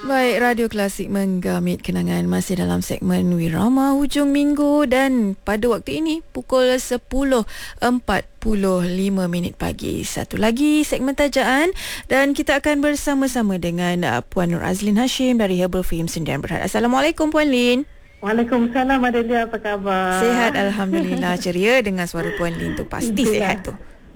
Baik, Radio Klasik menggamit kenangan masih dalam segmen Wirama Hujung Minggu dan pada waktu ini pukul 10.45 pagi. Satu lagi segmen tajaan dan kita akan bersama-sama dengan Puan Nur Azlin Hashim dari Herbal Fame Sdn Bhd. Assalamualaikum Puan Lin. Waalaikumsalam Adelia, apa khabar? Sihat Alhamdulillah. Ceria dengan suara Puan Lin tu. Pasti sihat tu.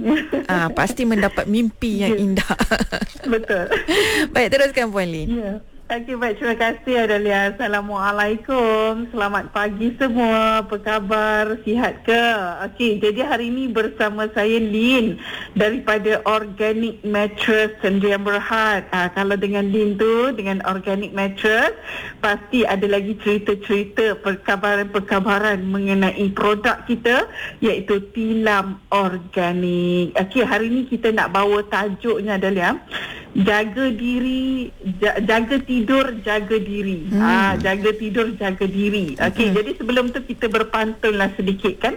Pasti mendapat mimpi yang indah. Betul. Baik, teruskan Puan Lin. Ya. Okey, baik, terima kasih Adelia. Assalamualaikum. Selamat pagi semua. Apa khabar? Sihat ke? Okey, jadi hari ini bersama saya Lin daripada Organic Mattress Sdn Bhd. Kalau dengan Lin tu, dengan Organic Mattress, pasti ada lagi cerita-cerita perkabaran-perkabaran mengenai produk kita, iaitu tilam organik. Okey, hari ini kita nak bawa tajuknya Adelia, jaga diri, jaga tidur, jaga diri. Jaga tidur, jaga diri. Okey, jadi sebelum tu kita berpantunlah sedikit kan.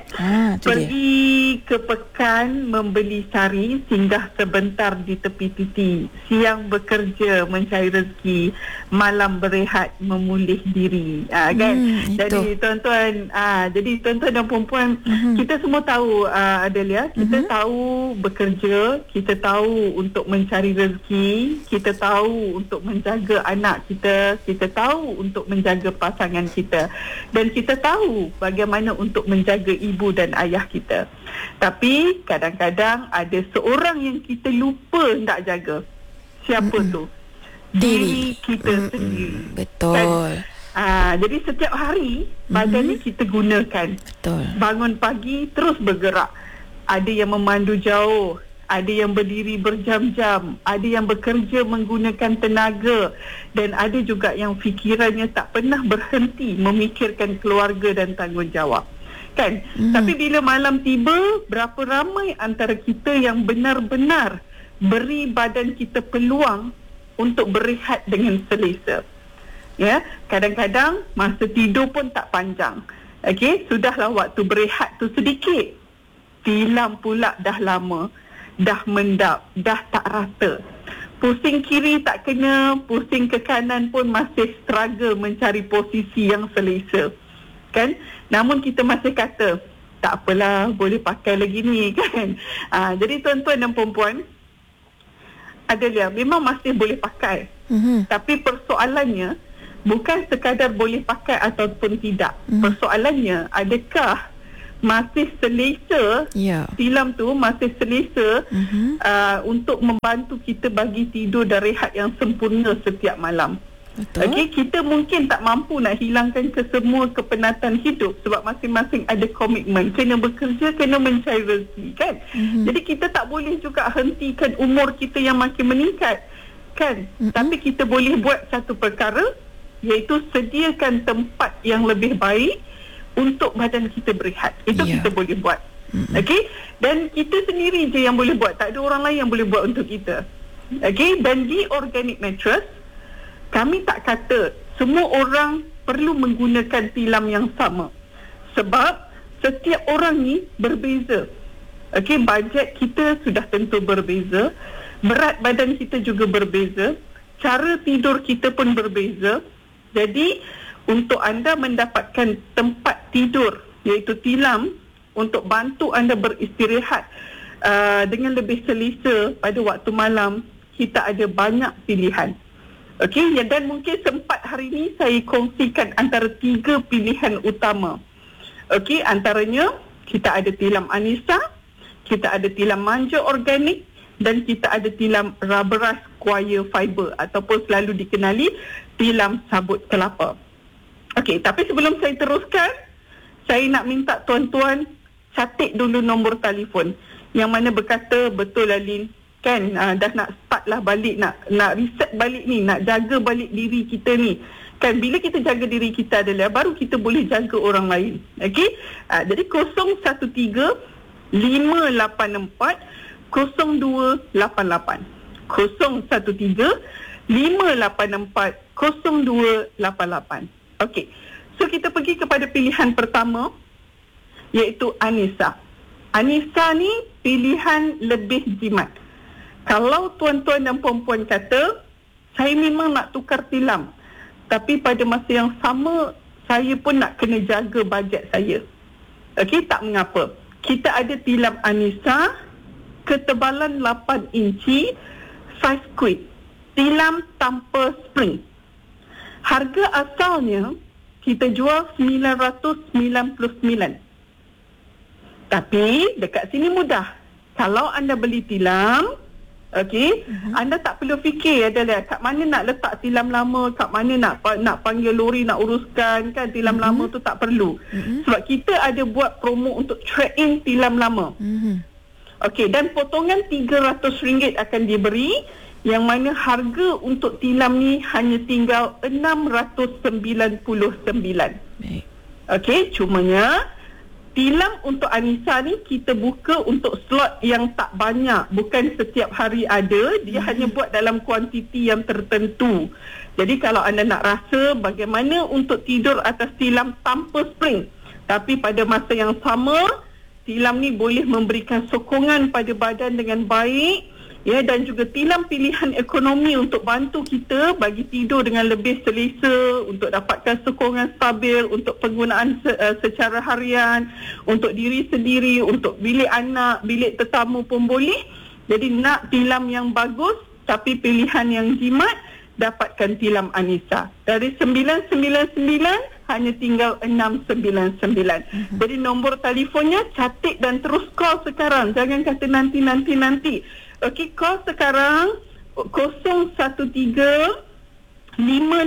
Pergi ke pekan membeli sari, singgah sebentar di tepi titi. Siang bekerja mencari rezeki, malam berehat memulih diri. Kan? Jadi tuan-tuan, dan puan-puan, kita semua tahu Adelia, kita tahu bekerja, kita tahu untuk mencari rezeki, kita tahu untuk menjaga anak kita, kita tahu untuk menjaga pasangan kita, dan kita tahu bagaimana untuk menjaga ibu dan ayah kita. Tapi kadang-kadang ada seorang yang kita lupa nak jaga. Siapa tu? Diri kita sendiri. Betul. Jadi setiap hari badan ni kita gunakan. Betul. Bangun pagi terus bergerak. Ada yang memandu jauh, ada yang berdiri berjam-jam, ada yang bekerja menggunakan tenaga, dan ada juga yang fikirannya tak pernah berhenti memikirkan keluarga dan tanggungjawab. Kan? Tapi bila malam tiba, berapa ramai antara kita yang benar-benar beri badan kita peluang untuk berehat dengan selesa. Ya, kadang-kadang masa tidur pun tak panjang. Okey, sudahlah waktu berehat tu sedikit, tilam pula dah lama, dah mendap, dah tak rata. Pusing kiri tak kena, pusing ke kanan pun masih struggle mencari posisi yang selesa. Kan? Namun kita masih kata, tak apalah, boleh pakai lagi ni kan. Jadi tuan-tuan dan puan-puan, Adelia, memang masih boleh pakai. Tapi persoalannya bukan sekadar boleh pakai ataupun tidak. Persoalannya, adakah masih selesa, tilam tu masih selesa untuk membantu kita bagi tidur dan rehat yang sempurna setiap malam. Okey, kita mungkin tak mampu nak hilangkan kesemua kepenatan hidup sebab masing-masing ada komitmen, kena bekerja, kena mencari rezeki kan. Jadi kita tak boleh juga hentikan umur kita yang makin meningkat kan. Tapi kita boleh buat satu perkara, iaitu sediakan tempat yang lebih baik untuk badan kita berehat. Itu kita boleh buat. Okey, dan kita sendiri je yang boleh buat, tak ada orang lain yang boleh buat untuk kita. Okey, dan di Organic Mattress, kami tak kata semua orang perlu menggunakan tilam yang sama, sebab setiap orang ni berbeza. Okey, bajet kita sudah tentu berbeza, berat badan kita juga berbeza, cara tidur kita pun berbeza. Jadi untuk anda mendapatkan tempat tidur, iaitu tilam, untuk bantu anda beristirahat dengan lebih selesa pada waktu malam, kita ada banyak pilihan. Okey, dan mungkin sempat hari ini saya kongsikan antara 3 pilihan utama. Okey, antaranya kita ada tilam Anissa, kita ada tilam Manja Organik, dan kita ada tilam Rubberized Coir Fiber ataupun selalu dikenali tilam sabut kelapa. Okey, tapi sebelum saya teruskan, saya nak minta tuan-tuan catat dulu nombor telefon yang mana berkata, betul lah Lin, kan, dah nak start lah balik, nak reset balik ni, nak jaga balik diri kita ni kan. Bila kita jaga diri kita adalah baru kita boleh jaga orang lain. Okey, jadi 013 584 0288 013 584 0288. Okey, so kita pergi kepada pilihan pertama, iaitu Anissa. Anissa ni pilihan lebih jimat. Kalau tuan-tuan dan puan-puan kata, saya memang nak tukar tilam. Tapi pada masa yang sama, saya pun nak kena jaga bajet saya. Okey, tak mengapa. Kita ada tilam Anissa, ketebalan 8 inci, 5 quid. Tilam tanpa spring. Harga asalnya, kita jual 999. Tapi, dekat sini mudah. Kalau anda beli tilam, okey, anda tak perlu fikir adalah kat mana nak letak tilam lama, kat mana nak panggil lori nak uruskan kan, tilam lama tu tak perlu. Sebab kita ada buat promo untuk trade in tilam lama. Okey, dan potongan RM300 akan diberi, yang mana harga untuk tilam ni hanya tinggal RM699. Okey, cumanya tilam untuk Anissa ni kita buka untuk slot yang tak banyak. Bukan setiap hari ada. Dia hanya buat dalam kuantiti yang tertentu. Jadi kalau anda nak rasa bagaimana untuk tidur atas tilam tanpa spring, tapi pada masa yang sama, tilam ni boleh memberikan sokongan pada badan dengan baik, ya, dan juga tilam pilihan ekonomi untuk bantu kita bagi tidur dengan lebih selesa, untuk dapatkan sokongan stabil untuk penggunaan secara harian, untuk diri sendiri, untuk bilik anak, bilik tetamu pun boleh. Jadi nak tilam yang bagus tapi pilihan yang jimat, dapatkan tilam Anissa. Dari 999 hanya tinggal 699. Jadi nombor telefonnya catat dan terus call sekarang. Jangan kata nanti. Okey, call sekarang 013-584-0288.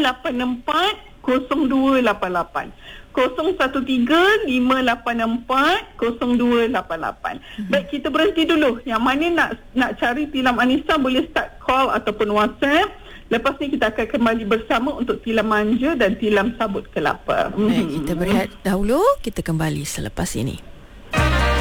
013-584-0288. Baik, kita berhenti dulu. Yang mana nak cari tilam Anissa boleh start call ataupun WhatsApp. Lepas ni kita akan kembali bersama untuk tilam manja dan tilam sabut kelapa. Baik, kita berehat dahulu. Kita kembali selepas ini.